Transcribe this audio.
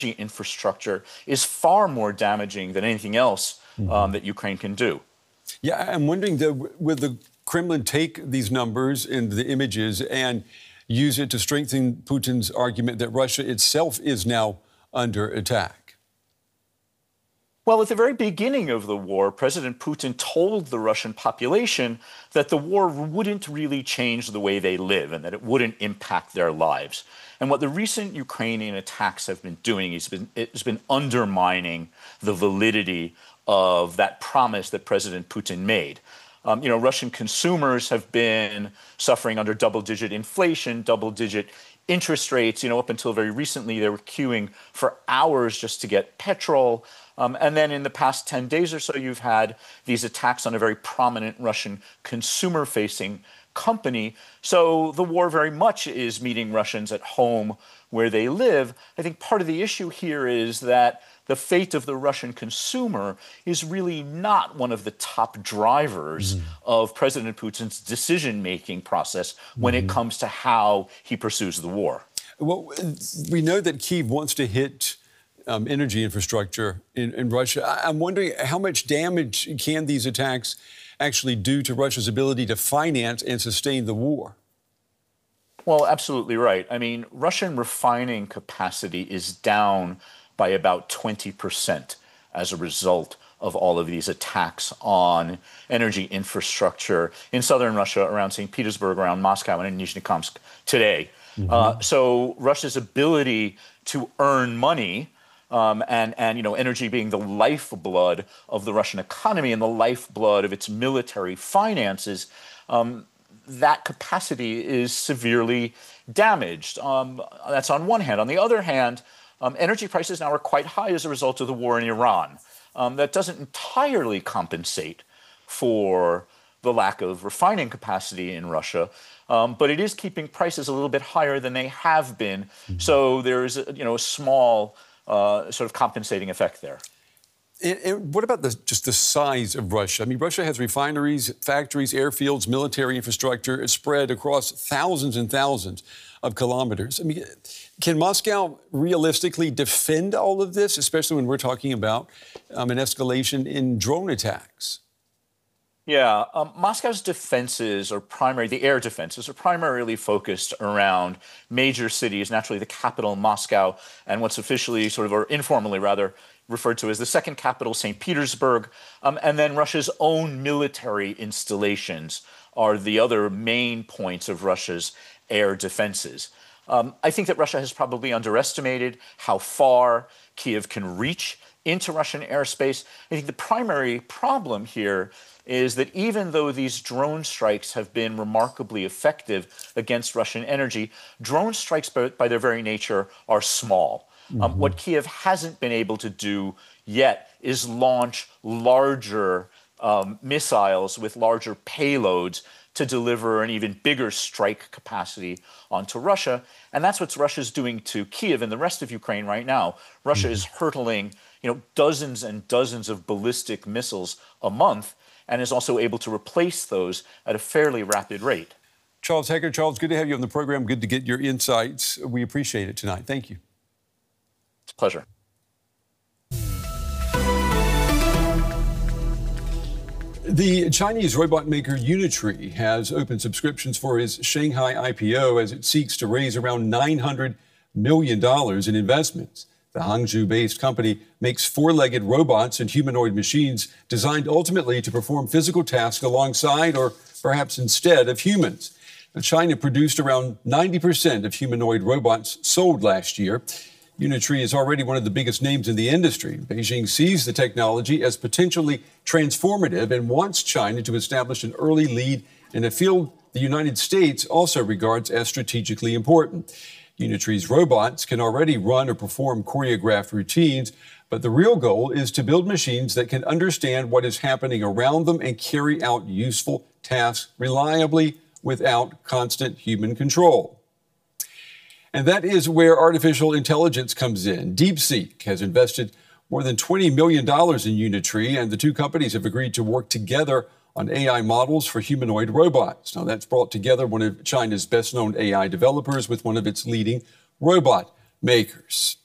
infrastructure is far more damaging than anything else that Ukraine can do. Yeah, I'm wondering, will the Kremlin take these numbers and the images and use it to strengthen Putin's argument that Russia itself is now under attack? Well, at the very beginning of the war, President Putin told the Russian population that the war wouldn't really change the way they live and that it wouldn't impact their lives. And what the recent Ukrainian attacks have been doing is it's been undermining the validity of that promise that President Putin made. Russian consumers have been suffering under double-digit inflation, double-digit interest rates. Up until very recently, they were queuing for hours just to get petrol. And then in the past 10 days or so, you've had these attacks on a very prominent Russian consumer-facing company. So the war very much is meeting Russians at home where they live. I think part of the issue here is that the fate of the Russian consumer is really not one of the top drivers of President Putin's decision-making process when it comes to how he pursues the war. Well, we know that Kyiv wants to hit energy infrastructure in Russia. I'm wondering how much damage can these attacks actually do to Russia's ability to finance and sustain the war? Well, absolutely right. I mean, Russian refining capacity is down by about 20% as a result of all of these attacks on energy infrastructure in southern Russia, around St. Petersburg, around Moscow, and in Nizhnekamsk today. So Russia's ability to earn money and energy being the lifeblood of the Russian economy and the lifeblood of its military finances, that capacity is severely damaged. That's on one hand. On the other hand, energy prices now are quite high as a result of the war in Iran. That doesn't entirely compensate for the lack of refining capacity in Russia, but it is keeping prices a little bit higher than they have been. So there is a small sort of compensating effect there. And what about just the size of Russia? I mean, Russia has refineries, factories, airfields, military infrastructure. It's spread across thousands and thousands of kilometers. I mean, can Moscow realistically defend all of this, especially when we're talking about an escalation in drone attacks? Yeah, Moscow's defenses the air defenses are primarily focused around major cities, naturally the capital, Moscow, and what's officially or informally rather, referred to as the second capital, St. Petersburg. And then Russia's own military installations are the other main points of Russia's air defenses. I think that Russia has probably underestimated how far Kyiv can reach into Russian airspace. I think the primary problem here is that even though these drone strikes have been remarkably effective against Russian energy, drone strikes by their very nature are small. What Kyiv hasn't been able to do yet is launch larger missiles with larger payloads to deliver an even bigger strike capacity onto Russia. And that's what Russia's doing to Kyiv and the rest of Ukraine right now. Russia is hurtling dozens and dozens of ballistic missiles a month and is also able to replace those at a fairly rapid rate. Charles Hecker. Charles, good to have you on the program. Good to get your insights. We appreciate it tonight. Thank you. It's a pleasure. The Chinese robot maker Unitree has opened subscriptions for its Shanghai IPO as it seeks to raise around $900 million in investments. The Hangzhou-based company makes four-legged robots and humanoid machines designed ultimately to perform physical tasks alongside or perhaps instead of humans. Now, China produced around 90% of humanoid robots sold last year. Unitree is already one of the biggest names in the industry. Beijing sees the technology as potentially transformative and wants China to establish an early lead in a field the United States also regards as strategically important. Unitree's robots can already run or perform choreographed routines, but the real goal is to build machines that can understand what is happening around them and carry out useful tasks reliably without constant human control. And that is where artificial intelligence comes in. DeepSeek has invested more than $20 million in Unitree, and the two companies have agreed to work together on AI models for humanoid robots. Now, that's brought together one of China's best-known AI developers with one of its leading robot makers.